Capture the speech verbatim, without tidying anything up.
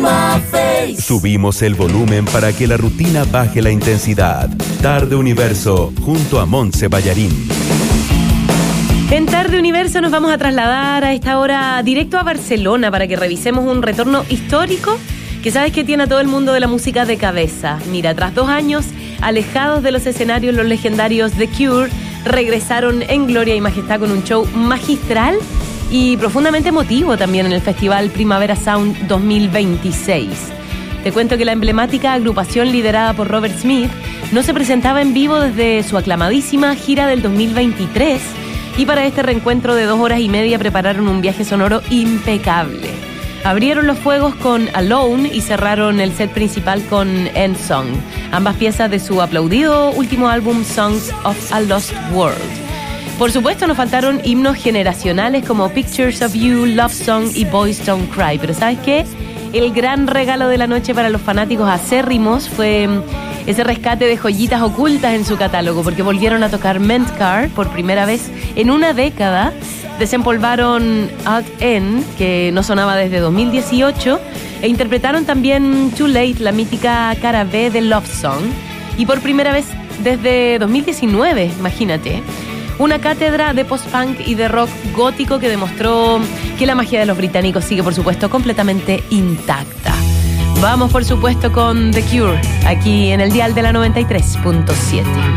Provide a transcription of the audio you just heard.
my face. Subimos el volumen para que la rutina baje la intensidad. Tarde Universo, junto a Montse Ballarín. En Tarde Universo nos vamos a trasladar a esta hora directo a Barcelona para que revisemos un retorno histórico que sabes que tiene a todo el mundo de la música de cabeza. Mira, tras dos años alejados de los escenarios, los legendarios The Cure regresaron en gloria y majestad con un show magistral y profundamente emotivo también en el Festival Primavera Sound dos mil veintiséis. Te cuento que la emblemática agrupación liderada por Robert Smith no se presentaba en vivo desde su aclamadísima gira del dos mil veintitrés y para este reencuentro de dos horas y media prepararon un viaje sonoro impecable. Abrieron los fuegos con Alone y cerraron el set principal con End Song, ambas piezas de su aplaudido último álbum Songs of a Lost World. Por supuesto, nos faltaron himnos generacionales como Pictures of You, Love Song y Boys Don't Cry, pero ¿sabes qué? El gran regalo de la noche para los fanáticos acérrimos fue ese rescate de joyitas ocultas en su catálogo, porque volvieron a tocar Mint Car por primera vez en una década. Desempolvaron Out End, que no sonaba desde dos mil dieciocho, e interpretaron también Too Late, la mítica cara B de Love Song, y por primera vez desde dos mil diecinueve, imagínate, una cátedra de post-punk y de rock gótico que demostró que la magia de los británicos sigue, por supuesto, completamente intacta. Vamos, por supuesto, con The Cure, aquí en el dial de la noventa y tres punto siete.